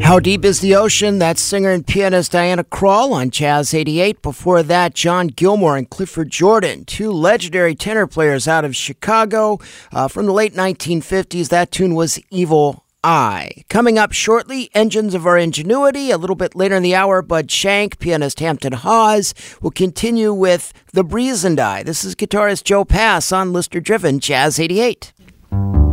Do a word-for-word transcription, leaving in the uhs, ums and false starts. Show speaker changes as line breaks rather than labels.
How Deep is the Ocean? That's singer and pianist Diana Krall on Jazz eighty-eight. Before that, John Gilmore and Clifford Jordan, two legendary tenor players out of Chicago uh, from the late nineteen fifties. That tune was Evil Eye. Coming up shortly, Engines of Our Ingenuity. A little bit later in the hour, Bud Shank, pianist Hampton Hawes, will continue with The Breeze and I. This is guitarist Joe Pass on Listener Driven Jazz eighty-eight.